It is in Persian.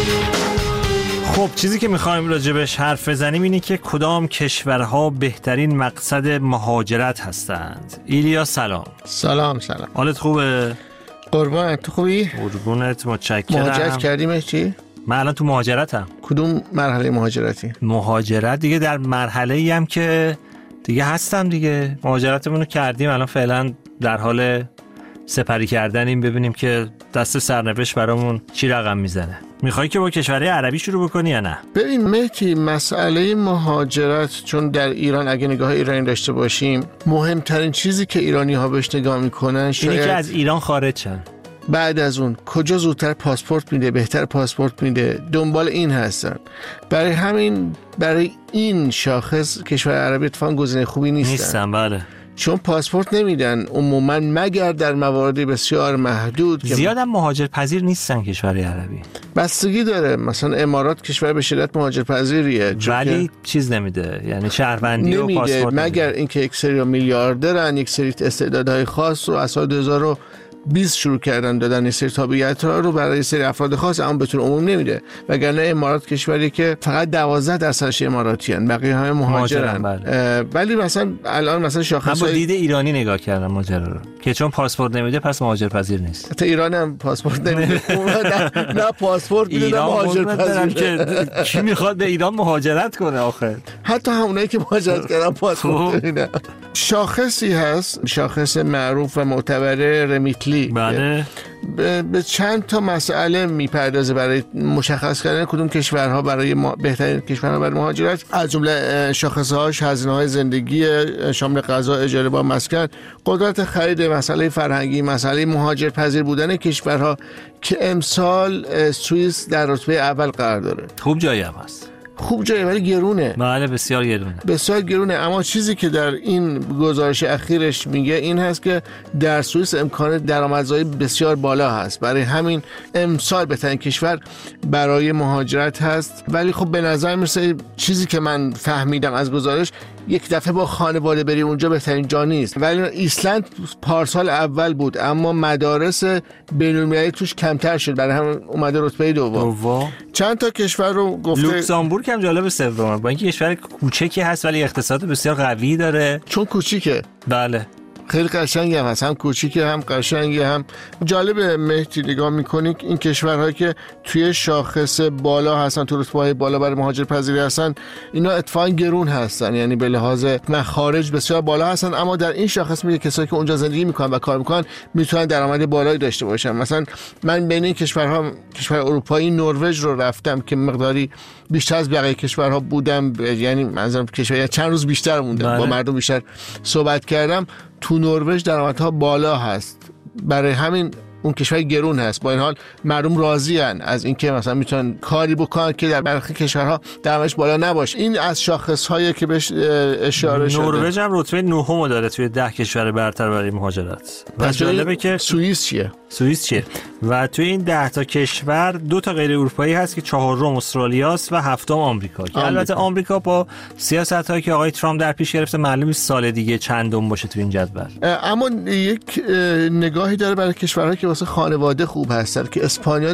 خب چیزی که میخوایم راجبش حرف بزنیم اینه که کدام کشورها بهترین مقصد مهاجرت هستند. ایلیا سلام. سلام. حالت خوبه؟ قربانت، تو خوبی؟ قربونت، متشکرم. مهاجرت کردیم چی؟ من الان تو مهاجرتم. کدوم مرحله مهاجرتی؟ مهاجرت دیگه در مرحله‌ای هم که دیگه هستم دیگه. مهاجرتمون رو کردیم، الان فعلا در حال سپری کردنیم ببینیم که دست سرنوشت برامون چی رقم میزنه. میخوایی که با کشورهای عربی شروع بکنی یا نه؟ ببین مهدی، مسئله مهاجرت چون در ایران اگه نگاه ایرانی داشته باشیم، مهمترین چیزی که ایرانی ها بهش نگاه میکنن شاید اینه که از ایران خارج شن. بعد از اون کجا زودتر پاسپورت میده، بهتر پاسپورت میده، دنبال این هستن. برای این شاخص کشور عربی اتفاقا گزینه خوبی نیستن. بله. چون پاسپورت نمیدن عموما مگر در موارد بسیار محدود. زیادم مهاجر پذیر نیستن کشور عربی. بستگی داره، مثلا امارات کشور به شدت مهاجر پذیریه ولی چیز نمیده، یعنی شهروندی و پاسپورت مگر اینکه یک سری میلیاردرن، یک سری استعدادهای خاص رو از سال 2020 شروع کردن دادن، سری تابعیت رو برای سری افراد خاص، اما بهتون عموم نمیده. وگرنه امارات کشوری که فقط 12% اماراتیان، بقیه همه مهاجرن. ولی مثلا الان مثلا شاخص من با دید ایرانی نگاه کردم ماجرا رو که چون پاسپورت نمیده پس مهاجر پذیر نیست. حتی ایران هم پاسپورت نمیده. نه پاسپورت میده نه مهاجر پذیر. که کی میخواد به ایران مهاجرت کنه آخه؟ حتی همونایی که مهاجرت کردن پاسپورت نمیدن. شاخصی هست، شاخص معروف و معتبر رمیتلی. بله. به چند تا مسئله میپردازه برای مشخص کردن کدوم کشورها برای بهترین کشورها برای مهاجرت. از جمله شاخصهاش هزینه‌های زندگی شامل غذا، اجاره با مسکن، قدرت خرید، مسئله فرهنگی، مسئله مهاجر پذیر بودن کشورها که امسال سوئیس در رتبه اول قرار داره. خوب جایی هم هست. خوب جایی ولی گرونه. بله بسیار گرونه. اما چیزی که در این گزارش اخیرش میگه این هست که در سوئیس امکان درآمدزایی بسیار بالا هست، برای همین امسال بهترین کشور برای مهاجرت هست. ولی خب به نظر میرسه چیزی که من فهمیدم از گزارش، یک دفعه با خانواده بری اونجا بهترین جا نیست. ولی ایسلند پارسال اول بود اما مدارس بین‌المللی توش کمتر شد، برای همین اومده رتبه دوم. چند تا کشور رو گفته. لوکزامبورگ هم جالب سومه، با اینکه کشور کوچکی هست ولی اقتصاد بسیار قوی داره. چون کوچیکه. بله. خیلی قشنگی هست، هم کوچیکه هم قشنگی هم جالبه. مهدی نگاه میکنی این کشورهایی که توی شاخص بالا هستن، تو رتبه‌های بالا برای مهاجر پذیری هستن، اینا اتفاقا گرون هستن، یعنی به لحاظ مخارج بسیار بالا هستن. اما در این شاخص میگه کسایی که اونجا زندگی میکنن و کار میکنن میتونن درآمد بالایی داشته باشن. مثلا من بین این کشورها، کشور اروپایی، نروژ رو رفتم که مقداری بیشتر از بقیه کشورها بودم، یعنی منظورم کشور چند روز بیشتر موندم، با مردم بیشتر صحبت کردم. تو نروژ درآمدها بالا هست، برای همین اون کشور گرون هست. با این حال مردم راضی ان از اینکه مثلا میتونن کاری بکنن که در برخی کشورها درآمدش بالا نباشه. این از شاخص‌هایی که بهش اشاره شده. نروژ هم رتبه 9 داره توی 10 کشور برتر برای مهاجرت. و جالبه که سوئیس چیه؟ و توی این 10 تا کشور 2 تا غیر اروپایی هست که 4م استرالیاست و 7م آمریکا. که البته آمریکا با سیاستایی که آقای ترامپ در پیش گرفته معلومه سال دیگه چندم باشه توی این جدول. اما یک نگاهی داره برای کشورهایی که واسه خانواده خوب هستن که اسپانیا